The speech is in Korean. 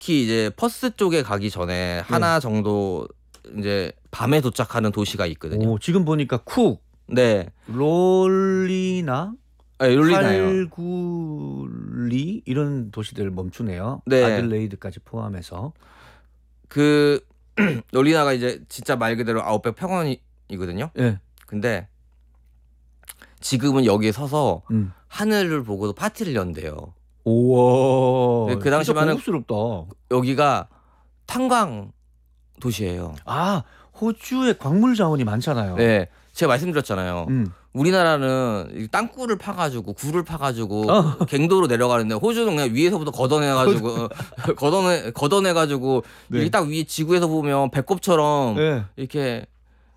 특히 이제 퍼스 쪽에 가기 전에 하나 정도 이제 밤에 도착하는 도시가 있거든요. 오, 지금 보니까 쿡, 네, 롤리나, 롤리나요. 칼굴리 이런 도시들 멈추네요. 네. 아들레이드까지 포함해서. 그 롤리나가 이제 진짜 말 그대로 아웃백 평원이거든요. 예. 근데 지금은 여기에 서서 음. 하늘을 보고도 파티를 연대요. 우와. 그 당시만은 진짜 고급스럽다. 여기가 탄광 도시예요. 아, 호주에 광물 자원이 많잖아요. 네, 제가 말씀드렸잖아요. 음. 우리나라는 이 땅굴을 파가지고 굴을 파가지고 어. 갱도로 내려가는데 호주는 그냥 위에서부터 걷어내가지고 걷어내가지고 네. 이게 딱 위에 지구에서 보면 배꼽처럼 예. 이렇게